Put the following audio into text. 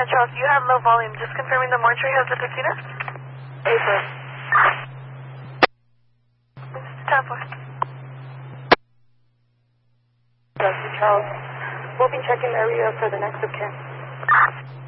Charles, you have low volume. Just confirming the mortuary has the patina? April. Time for. Dr. Charles, we'll be checking the area for the next of kin.